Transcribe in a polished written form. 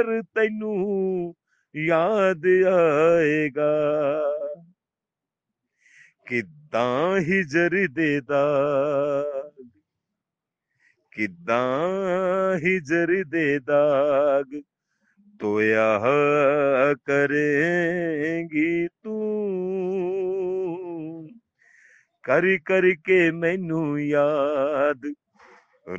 ਤੈਨੂੰ ਯਾਦ ਆਏਗਾ। ਕਿੱਦਾਂ ਹਿਜਰ ਦੇ ਦਾਗ, ਕਿੱਦਾਂ ਹਿਜਰ ਦੇ ਦਾਗ ਧੋਇਆ ਕਰੇਂਗੀ ਤੂੰ। ਕਰ ਕਰ ਕੇ ਮੈਨੂੰ ਯਾਦ